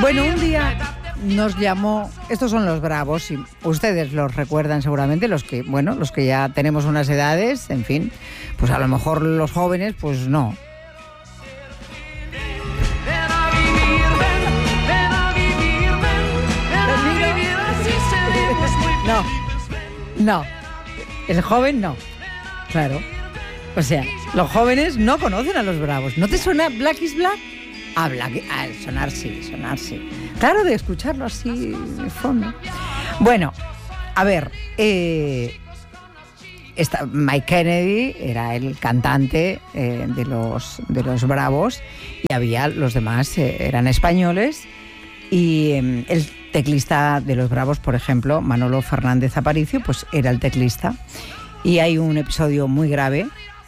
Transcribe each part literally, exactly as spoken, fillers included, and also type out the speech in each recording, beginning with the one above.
Bueno, un día nos llamó, estos son los Bravos, y ustedes los recuerdan seguramente, los que, bueno, los que ya tenemos unas edades, en fin, pues a lo mejor los jóvenes, pues no. No, no, el joven no, claro. O sea, los jóvenes no conocen a los Bravos. ¿No te suena Black is Black? Ah, Black, ah, sonar sí, sonar sí. Claro, de escucharlo así de fondo. Bueno, a ver, eh, esta, Mike Kennedy era el cantante eh, de, los, de los Bravos y había los demás, eh, eran españoles. Y eh, el teclista de los Bravos, por ejemplo, Manolo Fernández Aparicio, pues era el teclista. Y hay un episodio muy grave.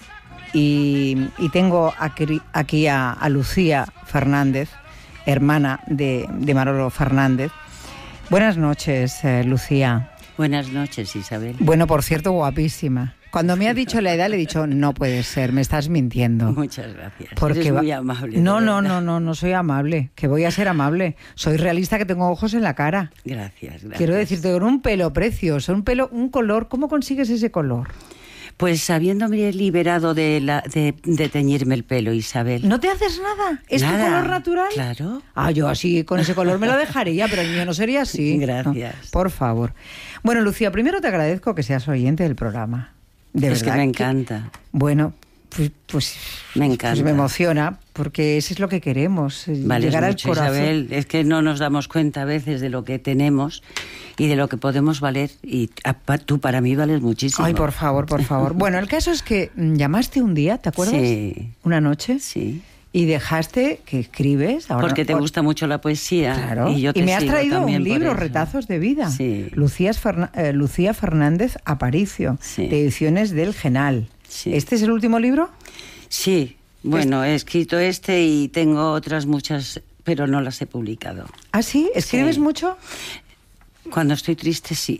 Y, y tengo aquí, aquí a, a Lucía Fernández, hermana de, de Manolo Fernández. Buenas noches, eh, Lucía. Buenas noches, Isabel. Bueno, por cierto, guapísima. Cuando me ha dicho la edad, le he dicho, no puede ser, me estás mintiendo. Muchas gracias. Porque Eres va... muy amable. No, no, no, no, no soy amable. Que voy a ser amable. Soy realista, que tengo ojos en la cara. Gracias, gracias. Quiero decirte, con un pelo precioso, un pelo, un color. ¿Cómo consigues ese color? Pues habiéndome liberado de, la, de, de teñirme el pelo, Isabel. ¿No te haces nada? ¿Es nada. tu color natural? Claro. Ah, yo así, con ese color me lo dejaría, pero el mío no sería así. Gracias. No, por favor. Bueno, Lucía, primero te agradezco que seas oyente del programa. De es verdad que me encanta. Que, bueno, pues, pues, me encanta. Pues me emociona, porque eso es lo que queremos, vale, llegar mucho, al corazón. Isabel, es que no nos damos cuenta a veces de lo que tenemos y de lo que podemos valer, y tú para mí vales muchísimo. Ay, por favor, por favor. Bueno, el caso es que llamaste un día, ¿te acuerdas? Sí. Una noche. Sí. Y dejaste que escribes. Ahora, porque te gusta mucho la poesía. Claro. Y, yo te y me has traído un libro, eso. Retazos de Vida. Sí. Lucía, Ferna, eh, Lucía Fernández Aparicio, sí. de Ediciones del Genal. Sí. ¿Este es el último libro? Sí. Bueno, he escrito este y tengo otras muchas, pero no las he publicado. ¿Ah, sí? ¿Escribes sí. mucho? Cuando estoy triste, sí.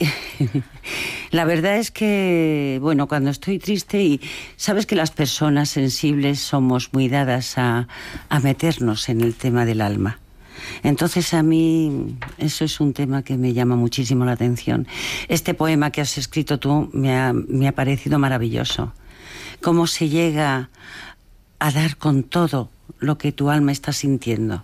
La verdad es que, bueno, cuando estoy triste, y sabes que las personas sensibles somos muy dadas a, a meternos en el tema del alma. Entonces a mí eso es un tema que me llama muchísimo la atención. Este poema que has escrito tú me ha, me ha parecido maravilloso. Cómo se llega a dar con todo lo que tu alma está sintiendo.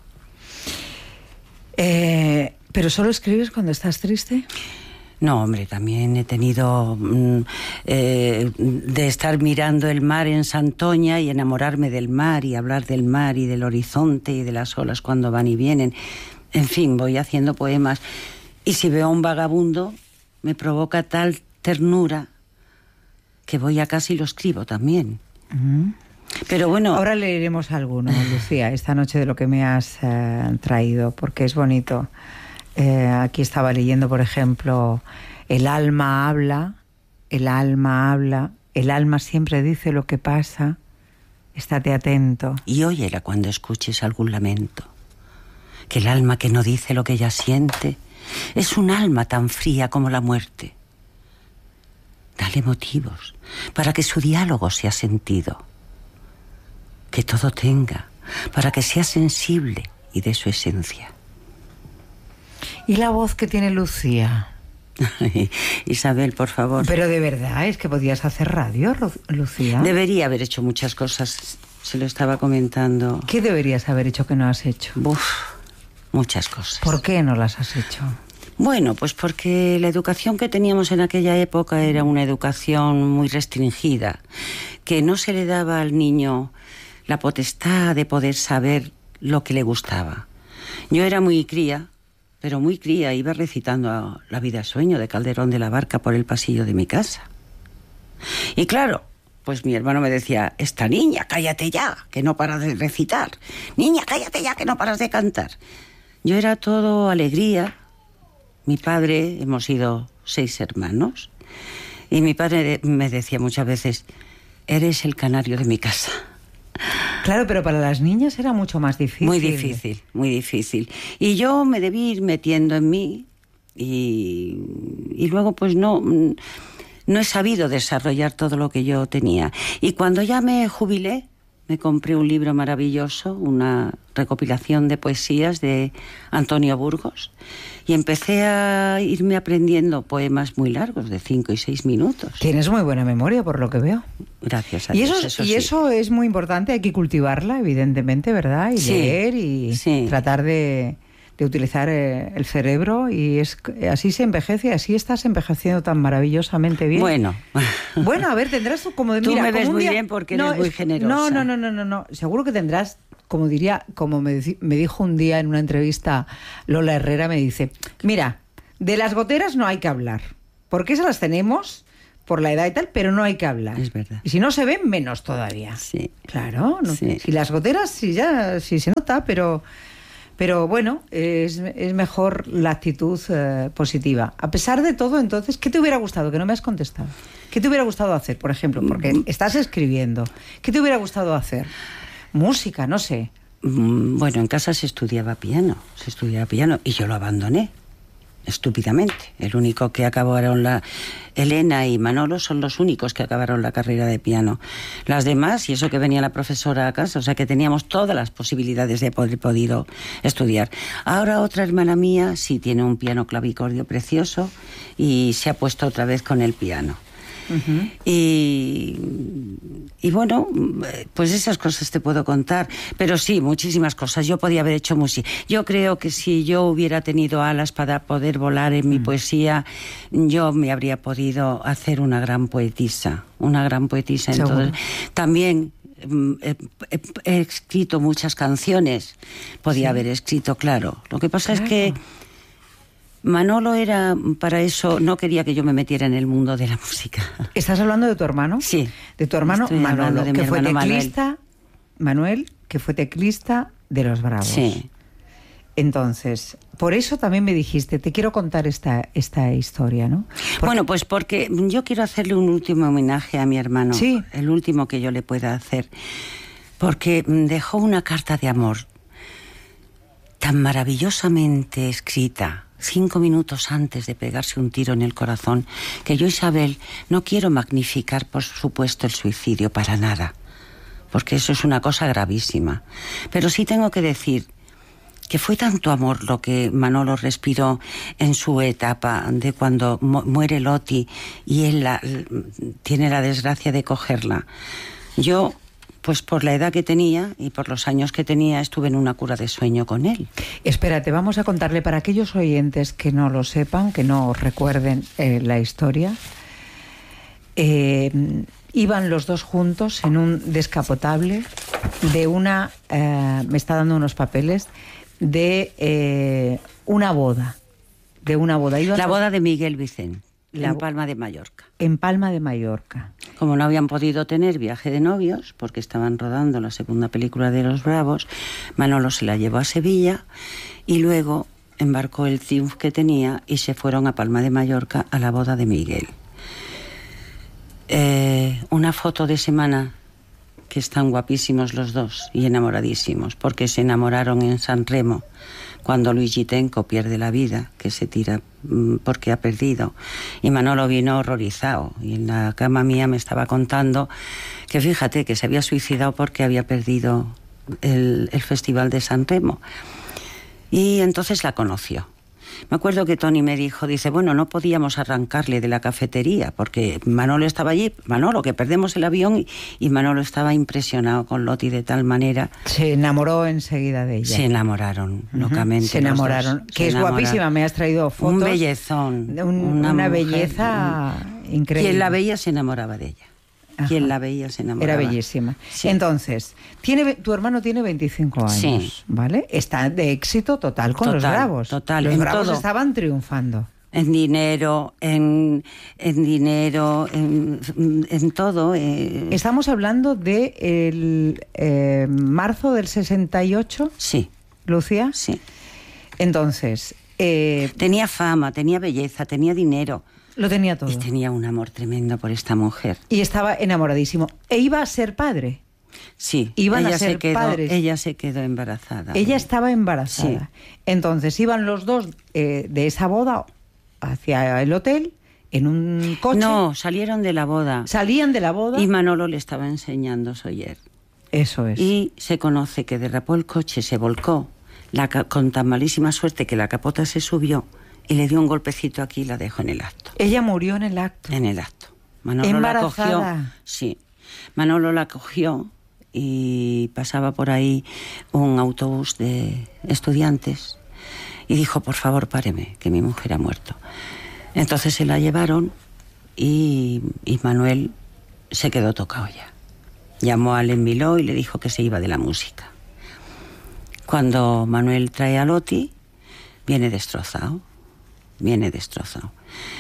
Eh... ¿Pero solo escribes cuando estás triste? No, hombre, también he tenido mm, eh, de estar mirando el mar en Santoña y enamorarme del mar y hablar del mar y del horizonte y de las olas cuando van y vienen. En fin, voy haciendo poemas. Y si veo a un vagabundo, me provoca tal ternura que voy a casa y lo escribo también. Uh-huh. Pero bueno... Ahora leeremos alguno, Lucía, esta noche, de lo que me has eh, traído, porque es bonito. Eh, aquí estaba leyendo, por ejemplo, el alma habla, el alma habla, el alma siempre dice lo que pasa, estate atento. Y óyela cuando escuches algún lamento, que el alma que no dice lo que ella siente es un alma tan fría como la muerte. Dale motivos para que su diálogo sea sentido, que todo tenga, para que sea sensible y de su esencia. ¿Y la voz que tiene Lucía? Isabel, por favor. Pero de verdad, es que podías hacer radio, Lucía. Debería haber hecho muchas cosas, se lo estaba comentando. ¿Qué deberías haber hecho que no has hecho? Uf, muchas cosas. ¿Por qué no las has hecho? Bueno, pues porque la educación que teníamos en aquella época era una educación muy restringida, que no se le daba al niño la potestad de poder saber lo que le gustaba. Yo era muy cría, pero muy cría, iba recitando La vida sueño de Calderón de la Barca por el pasillo de mi casa. Y claro, pues mi hermano me decía, esta niña, cállate ya, que no paras de recitar. Niña, cállate ya, que no paras de cantar. Yo era todo alegría. Mi padre, hemos sido seis hermanos, y mi padre me decía muchas veces, eres el canario de mi casa. Claro, pero para las niñas era mucho más difícil. Muy difícil, muy difícil. Y yo me debí ir metiendo en mí y, y luego pues no, no he sabido desarrollar todo lo que yo tenía. Y cuando ya me jubilé, me compré un libro maravilloso, una recopilación de poesías de Antonio Burgos, y empecé a irme aprendiendo poemas muy largos, de cinco y seis minutos. Tienes muy buena memoria, por lo que veo. Gracias a y Dios. Eso, eso y sí. eso es muy importante, hay que cultivarla, evidentemente, ¿verdad? Y sí, leer y sí. tratar de, de utilizar eh, el cerebro, y es así se envejece, así estás envejeciendo tan maravillosamente bien. Bueno. Bueno, a ver, tendrás como de... Tú mira, me ves como un muy día... bien porque no, eres muy es... generosa. No, no, no, no, no, no. Seguro que tendrás, como diría, como me, me dijo un día en una entrevista Lola Herrera, me dice, mira, de las goteras no hay que hablar, porque esas las tenemos por la edad y tal, pero no hay que hablar. Es verdad. Y si no se ven, menos todavía. Sí. Claro, no, Sí. Si las goteras, sí, ya, sí se nota, pero... Pero bueno, es, es mejor la actitud eh, positiva. A pesar de todo, entonces, ¿qué te hubiera gustado? Que no me has contestado. ¿Qué te hubiera gustado hacer, por ejemplo? Porque estás escribiendo. ¿Qué te hubiera gustado hacer? Música, no sé. Bueno, en casa se estudiaba piano, se estudiaba piano y yo lo abandoné. Estúpidamente. El único que acabaron la... Elena y Manolo son los únicos que acabaron la carrera de piano. Las demás, y eso que venía la profesora a casa, o sea que teníamos todas las posibilidades de poder podido estudiar. Ahora otra hermana mía sí tiene un piano clavicordio precioso y se ha puesto otra vez con el piano. Uh-huh. Y, y bueno, pues esas cosas te puedo contar. Pero sí, muchísimas cosas. Yo podía haber hecho música. Yo creo que si yo hubiera tenido alas para poder volar en mi uh-huh. poesía, yo me habría podido hacer una gran poetisa. Una gran poetisa. Entonces, también he, he, he escrito muchas canciones. Podía sí. haber escrito, claro. Lo que pasa claro. es que Manolo era, para eso, no quería que yo me metiera en el mundo de la música. ¿Estás hablando de tu hermano? Sí. De tu hermano Estoy Manolo, de que fue hermano teclista, Manuel. Manuel, que fue teclista de Los Bravos. Sí. Entonces, por eso también me dijiste, te quiero contar esta, esta historia, ¿no? Porque... Bueno, pues porque yo quiero hacerle un último homenaje a mi hermano. Sí. El último que yo le pueda hacer. Porque dejó una carta de amor tan maravillosamente escrita, cinco minutos antes de pegarse un tiro en el corazón, que yo, Isabel, no quiero magnificar, por supuesto, el suicidio para nada, porque eso es una cosa gravísima. Pero sí tengo que decir que fue tanto amor lo que Manolo respiró en su etapa de cuando mu- muere Loti y él la, tiene la desgracia de cogerla. Yo... Pues por la edad que tenía y por los años que tenía, estuve en una cura de sueño con él. Espérate, vamos a contarle para aquellos oyentes que no lo sepan, que no recuerden eh, la historia. Eh, iban los dos juntos en un descapotable de una... Eh, me está dando unos papeles de eh, una boda. De una boda. Iban la los... boda de Miguel Vicente. La... En Palma de Mallorca. En Palma de Mallorca. Como no habían podido tener viaje de novios, porque estaban rodando la segunda película de Los Bravos, Manolo se la llevó a Sevilla y luego embarcó el Triumph que tenía y se fueron a Palma de Mallorca a la boda de Miguel. Eh, una foto de semana que están guapísimos los dos y enamoradísimos, porque se enamoraron en San Remo, cuando Luigi Tenco pierde la vida, que se tira porque ha perdido. Y Manolo vino horrorizado. Y en la cama mía me estaba contando que fíjate que se había suicidado porque había perdido el, el Festival de San Remo. Y entonces la conoció. Me acuerdo que Tony me dijo, dice, bueno, no podíamos arrancarle de la cafetería porque Manolo estaba allí, Manolo, que perdemos el avión, y, y Manolo estaba impresionado con Loti de tal manera. Se enamoró enseguida de ella. Se enamoraron, uh-huh. locamente. Se enamoraron, que se es enamoraron. Guapísima, me has traído fotos. Un bellezón. Un, una una belleza un... increíble. Quien la veía se enamoraba de ella. Ajá. Quien la veía se enamoraba. Era bellísima. Sí. Entonces, tiene, tu hermano tiene veinticinco años, sí. ¿vale? Está de éxito total con total, los Bravos. Total, los en Bravos todo. estaban triunfando. En dinero, en, en dinero, en, en todo. Eh. Estamos hablando de el eh, marzo del sesenta y ocho. Sí. Lucía. Sí. Entonces, eh, tenía fama, tenía belleza, tenía dinero. Lo tenía todo. Y tenía un amor tremendo por esta mujer. Y estaba enamoradísimo. ¿E iba a ser padre? Sí. Iban ella a ser se quedó, padres. Ella se quedó embarazada. Ella estaba embarazada. Sí. Entonces iban los dos eh, de esa boda hacia el hotel en un coche. No, salieron de la boda. Salían de la boda. Y Manolo le estaba enseñando Soller. Eso es. Y se conoce que derrapó el coche, se volcó, la, con tan malísima suerte que la capota se subió y le dio un golpecito aquí y la dejó en el acto. Ella murió en el acto. En el acto. Manolo ¿Embarazada? la cogió. Sí. Manolo la cogió y pasaba por ahí un autobús de estudiantes y dijo, por favor, páreme, que mi mujer ha muerto. Entonces se la llevaron y, y Manuel se quedó tocado ya. Llamó al Enviló y le dijo que se iba de la música. Cuando Manuel trae a Loti, viene destrozado, viene destrozado.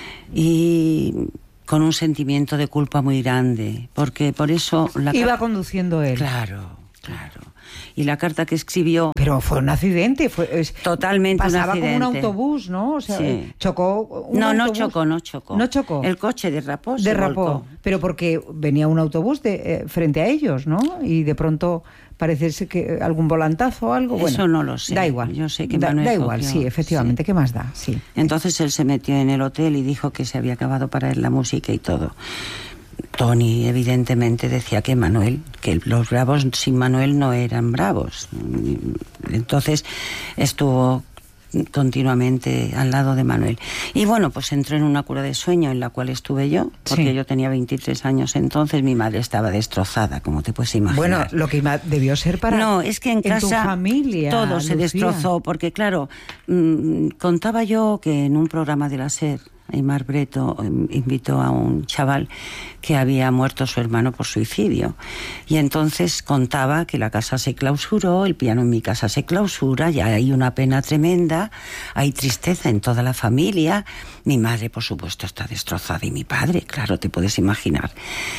Y con un sentimiento de culpa muy grande, porque por eso... La Iba car- conduciendo él. Claro, claro. Y la carta que escribió... Pero fue un accidente. Fue, es, Totalmente un pasaba accidente. como un autobús, ¿no? O sea, Sí. chocó un No, no autobús. chocó, no chocó. No chocó. El coche derrapó, se Derrapó. volcó. Pero porque venía un autobús de, eh, frente a ellos, ¿no? Y de pronto parece ser que algún volantazo o algo. Eso Bueno, no lo sé. Da igual. Yo sé que da, Manuel da igual, cogió- sí, efectivamente. sí. ¿Qué más da? Sí. Entonces él se metió en el hotel y dijo que se había acabado para él la música y todo. Tony evidentemente decía que Manuel, que los bravos sin Manuel no eran bravos. Entonces estuvo continuamente al lado de Manuel. Y bueno, pues entró en una cura de sueño en la cual estuve yo, porque Sí. yo tenía veintitrés años entonces, mi madre estaba destrozada, como te puedes imaginar. Bueno, lo que iba- debió ser para... No, es que en, en casa tu familia, todo se Lucía. destrozó, porque claro, mmm, contaba yo que en un programa de la SER, Aymar Breto invitó a un chaval que había muerto su hermano por suicidio. Y entonces contaba que la casa se clausuró, el piano en mi casa se clausura, ya hay una pena tremenda, hay tristeza en toda la familia. Mi madre, por supuesto, está destrozada y mi padre, claro, te puedes imaginar.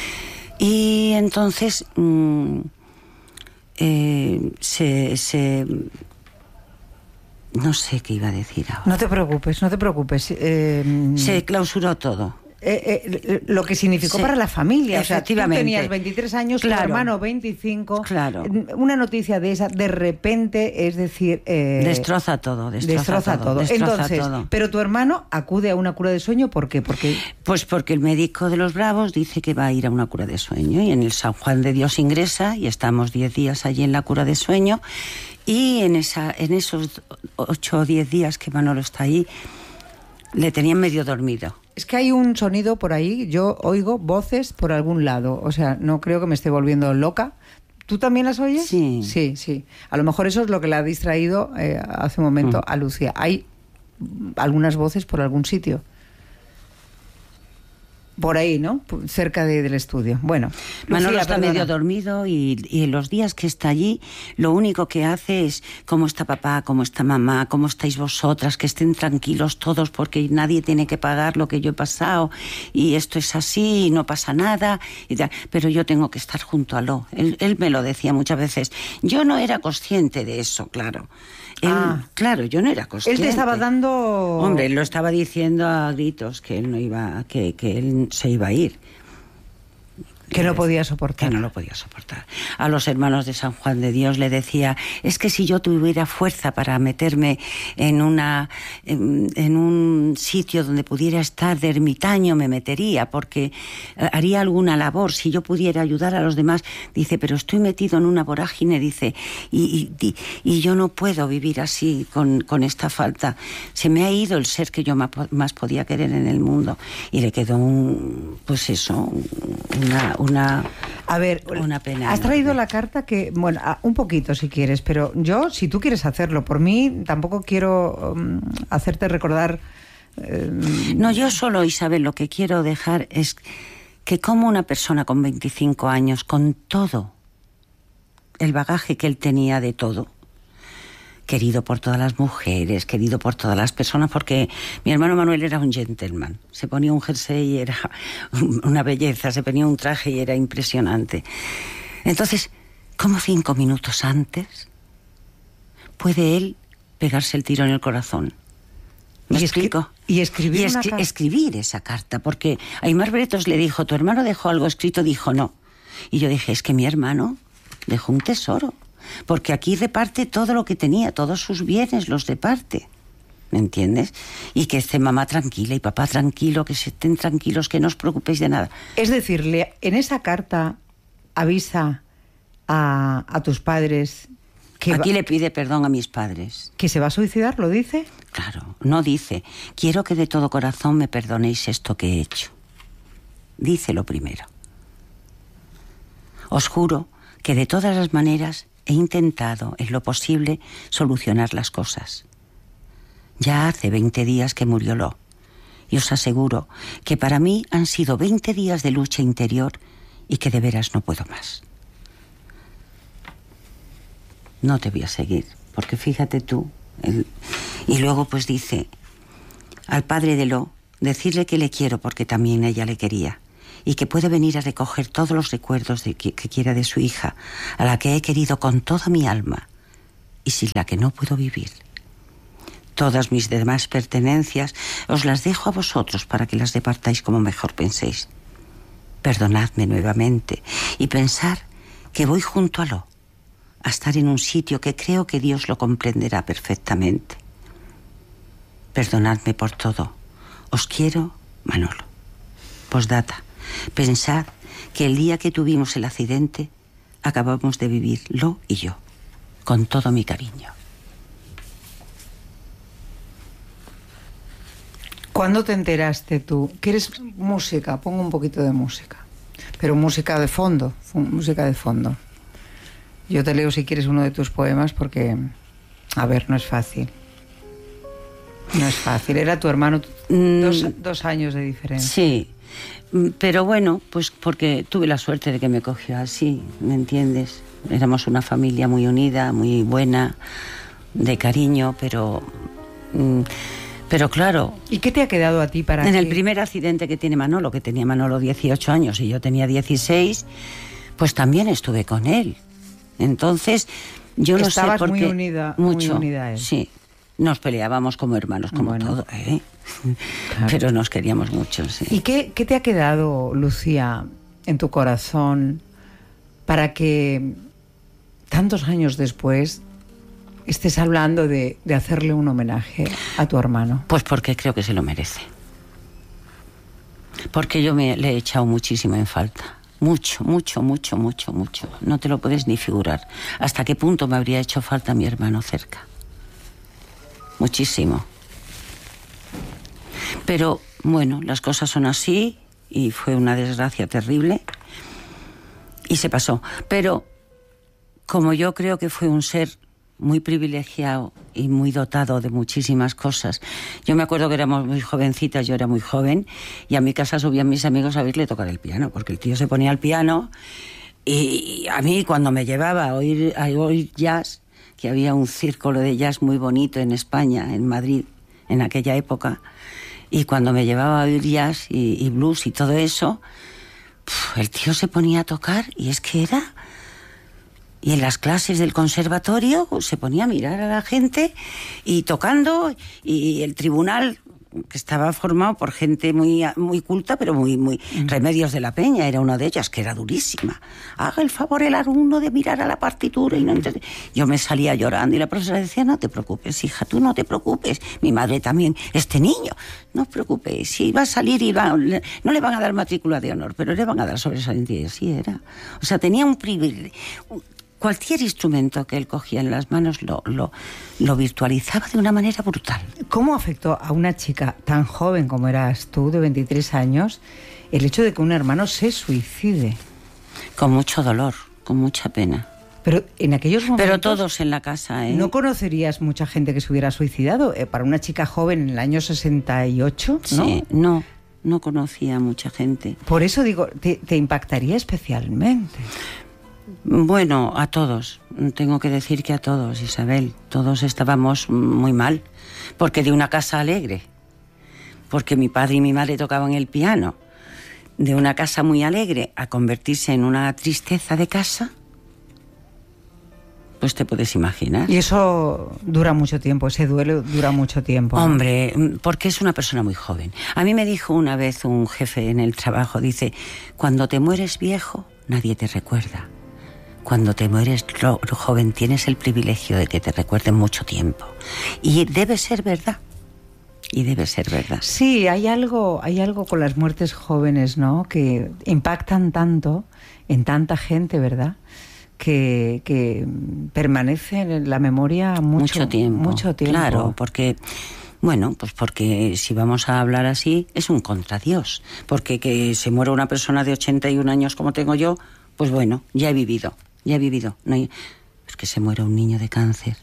Y entonces mmm, eh, se... se No sé qué iba a decir ahora. No te preocupes, no te preocupes. Eh, Se clausuró todo. eh, eh, lo que significó Sí, para la familia. O sea, tú efectivamente. tenías veintitrés años, Claro. tu hermano veinticinco. Claro. Una noticia de esa, de repente, es decir... eh, Destroza todo, destroza, destroza todo. todo. destroza Entonces, todo. pero tu hermano acude a una cura de sueño, ¿por qué? Porque... Pues porque el médico de los Bravos dice que va a ir a una cura de sueño y en el San Juan de Dios ingresa y estamos diez días allí en la cura de sueño y en, esa, en esos ocho o diez días que Manolo está ahí le tenían medio dormido. Es que hay un sonido por ahí, yo oigo voces por algún lado, o sea, no creo que me esté volviendo loca. ¿Tú también las oyes? Sí. Sí, sí. A lo mejor eso es lo que le ha distraído eh, hace un momento Mm. a Lucía. Hay algunas voces por algún sitio. Por ahí, ¿no? Por- cerca de- del estudio. Bueno, Manolo Lucía, está perdona. medio dormido y, y en los días que está allí lo único que hace es cómo está papá, cómo está mamá, cómo estáis vosotras, que estén tranquilos todos porque nadie tiene que pagar lo que yo he pasado y esto es así y no pasa nada, y tal. Pero yo tengo que estar junto a Lo. Él, él me lo decía muchas veces. Yo no era consciente de eso, claro. Él, Ah. Claro, yo no era Él consciente. te estaba dando... Hombre, él lo estaba diciendo a gritos que él no iba, que, que él se iba a ir. Que no podía soportar. Que no lo podía soportar. A los hermanos de San Juan de Dios le decía, es que si yo tuviera fuerza para meterme en una en, en un sitio donde pudiera estar de ermitaño, me metería, porque haría alguna labor, si yo pudiera ayudar a los demás. Dice, pero estoy metido en una vorágine, dice, y, y, y yo no puedo vivir así con, con esta falta. Se me ha ido el ser que yo más, más podía querer en el mundo. Y le quedó un, pues eso, una... Una, A ver, una pena has traído enorme. la carta que, bueno, un poquito si quieres, pero yo, si tú quieres hacerlo, por mí tampoco quiero um, hacerte recordar... Eh, No, yo solo, Isabel, lo que quiero dejar es que como una persona con veinticinco años, con todo el bagaje que él tenía de todo, querido por todas las mujeres, querido por todas las personas, porque mi hermano Manuel era un gentleman. Se ponía un jersey y era una belleza, se ponía un traje y era impresionante. Entonces, ¿cómo cinco minutos antes puede él pegarse el tiro en el corazón? ¿Me Y escri- explico? y escribir Y una escri- carta. escribir esa carta, porque Aymar Bretos le dijo, ¿tu hermano dejó algo escrito? Dijo, no. Y yo dije, es que mi hermano dejó un tesoro, porque aquí reparte todo lo que tenía, todos sus bienes los reparte, ¿me entiendes? Y que esté mamá tranquila y papá tranquilo, que se estén tranquilos, que no os preocupéis de nada. es decir, le- en esa carta avisa a, a tus padres que Aquí va, le pide perdón a mis padres. ¿Que se va a suicidar? ¿Lo dice? Claro, no dice, quiero que de todo corazón me perdonéis esto que he hecho. Dice lo primero. Os juro que de todas las maneras he intentado, en lo posible, solucionar las cosas. Ya hace veinte días que murió Lo, y os aseguro que para mí han sido veinte días de lucha interior y que de veras no puedo más. No te voy a seguir, porque fíjate tú. El... Y luego pues dice, al padre de Lo, decirle que le quiero porque también ella le quería, y que puede venir a recoger todos los recuerdos de que, que quiera de su hija, a la que he querido con toda mi alma, y sin la que no puedo vivir. Todas mis demás pertenencias os las dejo a vosotros para que las departáis como mejor penséis. Perdonadme nuevamente y pensar que voy junto a Lo, a estar en un sitio que creo que Dios lo comprenderá perfectamente. Perdonadme por todo. Os quiero, Manolo. Postdata. Pensad que el día que tuvimos el accidente acabamos de vivir Lo y yo, con todo mi cariño. ¿Cuándo te enteraste tú? ¿Quieres música? Pongo un poquito de música. Pero música de fondo, música de fondo. Yo te leo si quieres uno de tus poemas porque, a ver, no es fácil. No es fácil. Era tu hermano, Mm, dos, dos años de diferencia. Sí, pero bueno, pues porque tuve la suerte de que me cogió así, ¿me entiendes? Éramos una familia muy unida, muy buena, de cariño, pero... mm, pero claro... ¿Y qué te ha quedado a ti para En que... el primer accidente que tiene Manolo, que tenía Manolo dieciocho años y yo tenía dieciséis, pues también estuve con él. Entonces, yo no sé Estabas por muy qué... unida- mucho, muy unida a él. Sí. Nos peleábamos como hermanos, como Bueno. todo, ¿eh? Claro. Pero nos queríamos mucho, sí. ¿Y qué, qué te ha quedado, Lucía, en tu corazón para que tantos años después estés hablando de, de hacerle un homenaje a tu hermano? Pues porque creo que se lo merece. Porque yo me, le he echado muchísimo en falta. Mucho, mucho, mucho, mucho, mucho. No te lo puedes ni figurar. ¿Hasta qué punto me habría hecho falta mi hermano cerca? Muchísimo. Pero, bueno, las cosas son así y fue una desgracia terrible y se pasó. Pero, como yo creo que fue un ser muy privilegiado y muy dotado de muchísimas cosas. Yo me acuerdo que éramos muy jovencitas, yo era muy joven, y a mi casa subían mis amigos a verle tocar el piano, porque el tío se ponía al piano y a mí cuando me llevaba a oír, a oír jazz, que había un círculo de jazz muy bonito en España, en Madrid, en aquella época, y cuando me llevaba a oír jazz y, y blues y todo eso, pf, el tío se ponía a tocar y es que era... Y en las clases del conservatorio se ponía a mirar a la gente y tocando, y el tribunal, que estaba formado por gente muy, muy culta, pero muy, muy... Mm. Remedios de la Peña era una de ellas, que era durísima. Haga el favor el alumno de mirar a la partitura y no entender. Yo me salía llorando y la profesora decía, no te preocupes, hija, tú no te preocupes. Mi madre también, este niño, no os preocupéis, si va a salir y va, no le van a dar matrícula de honor, pero le van a dar sobresaliente. Y así era. O sea, tenía un privilegio... Cualquier instrumento que él cogía en las manos lo, lo, lo virtualizaba de una manera brutal. ¿Cómo afectó a una chica tan joven como eras tú, de veintitrés años, el hecho de que un hermano se suicide? Con mucho dolor, con mucha pena. Pero en aquellos momentos... Pero todos en la casa, ¿eh? ¿No conocerías mucha gente que se hubiera suicidado? Eh, para una chica joven en el año sesenta y ocho, ¿no? Sí, no, no conocía a mucha gente. Por eso digo, te, te impactaría especialmente. Bueno, a todos. Tengo que decir que a todos, Isabel. Todos estábamos muy mal. Porque de una casa alegre, porque mi padre y mi madre tocaban el piano, de una casa muy alegre a convertirse en una tristeza de casa, pues te puedes imaginar. Y eso dura mucho tiempo, ese duelo dura mucho tiempo, ¿no? Hombre, porque es una persona muy joven. A mí me dijo una vez un jefe en el trabajo, dice, cuando te mueres viejo, nadie te recuerda. Cuando te mueres joven tienes el privilegio de que te recuerden mucho tiempo. Y debe ser verdad. Y debe ser verdad. Sí, hay algo, hay algo con las muertes jóvenes, ¿no? Que impactan tanto en tanta gente, ¿verdad? que, que permanece en la memoria mucho, mucho tiempo. Mucho tiempo. Claro, porque... Bueno, pues porque si vamos a hablar así, es un contradios. Porque que se muera una persona de ochenta y un años como tengo yo, pues bueno, ya he vivido, ya he vivido. No hay... Es que se muera un niño de cáncer.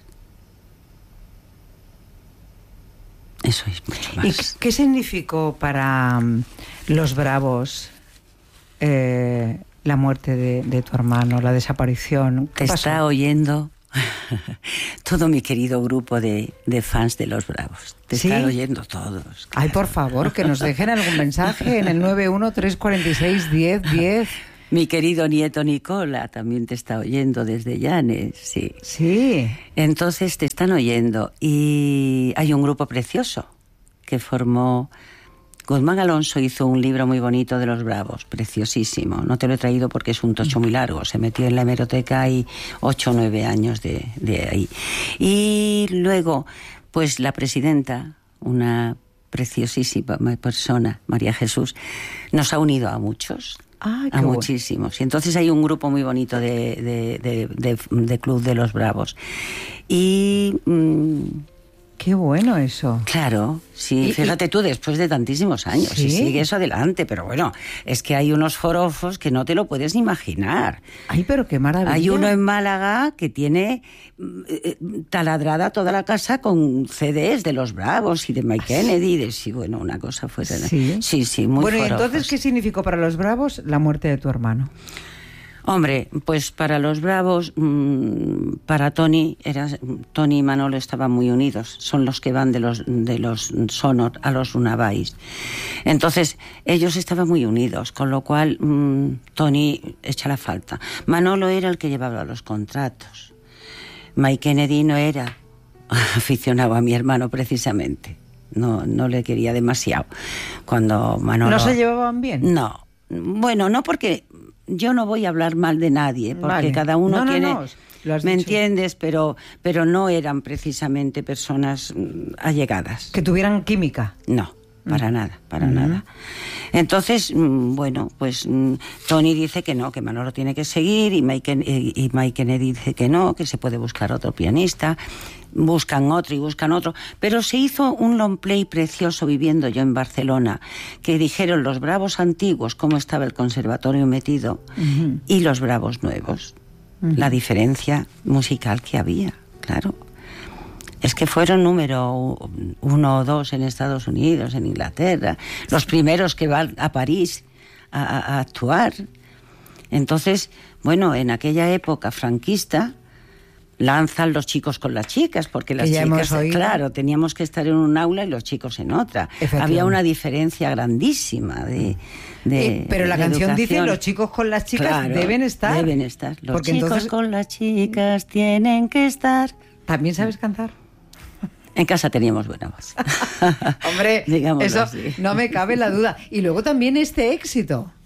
Eso es mucho más. ¿Y qué significó para um, los Bravos eh, la muerte de, de tu hermano, la desaparición? Te está oyendo todo mi querido grupo de, de fans de los Bravos. Te ¿Sí? están oyendo todos. Claro. Ay, por favor, que nos dejen algún mensaje en el nueve uno tres cuatro seis diez diez. Mi querido nieto Nicola también te está oyendo desde Llanes, sí. Sí. Entonces te están oyendo y hay un grupo precioso que formó... Guzmán Alonso hizo un libro muy bonito de los Bravos, preciosísimo. No te lo he traído porque es un tocho muy largo. Se metió en la hemeroteca y ocho o nueve años de, de ahí. Y luego, pues la presidenta, una preciosísima persona, María Jesús, nos ha unido a muchos. Ah, a bueno. muchísimos. Y entonces hay un grupo muy bonito de, de, de, de, de Club de los Bravos. Y... Mmm, qué bueno eso. claro, sí, y, fíjate y... tú, después de tantísimos años, ¿Sí? y sigue eso adelante, pero bueno, es que hay unos forofos que no te lo puedes ni imaginar. Ay, pero qué maravilla. Hay uno en Málaga que tiene eh, taladrada toda la casa con C Ds de los Bravos y de Mike Kennedy, de sí, bueno, una cosa fuera. Sí, sí, sí, muy bueno, forofos. ¿y entonces qué significó para los Bravos la muerte de tu hermano? Hombre, pues para los Bravos, mmm, para Tony, era, Tony y Manolo estaban muy unidos. Son los que van de los de los Sonor a los Unabais. Entonces, ellos estaban muy unidos, con lo cual mmm, Tony echa la falta. Manolo era el que llevaba los contratos. Mike Kennedy no era aficionado a mi hermano precisamente. No, no le quería demasiado. Cuando Manolo... ¿No se llevaban bien? No. Bueno, no porque... Yo no voy a hablar mal de nadie, porque vale. cada uno no, no, tiene... No, lo has ¿me dicho. entiendes? Pero, pero no eran precisamente personas mm, allegadas. Que tuvieran química. No, para mm. nada, para mm. nada. Entonces, mm, bueno, pues mm, Tony dice que no, que Manolo tiene que seguir, y Mike, y, y Mike Kennedy dice que no, que se puede buscar otro pianista. Buscan otro y buscan otro, pero se hizo un long play precioso viviendo yo en Barcelona, que dijeron los Bravos antiguos, cómo estaba el conservatorio metido, uh-huh. y los Bravos nuevos, uh-huh. la diferencia musical que había, claro. Es que fueron número uno o dos en Estados Unidos, en Inglaterra, los primeros que van a París a, a, a actuar. Entonces, bueno, en aquella época franquista, lanzan los chicos con las chicas, porque las chicas, claro, teníamos que estar en un aula y los chicos en otra. Había una diferencia grandísima de, de eh, Pero la de canción educación. Dice, los chicos con las chicas claro, deben estar. Deben estar. Los porque chicos entonces... con las chicas tienen que estar. ¿También sabes cantar? En casa teníamos buena voz. Hombre, Digámoslo eso así. no me cabe la duda. Y luego también este éxito.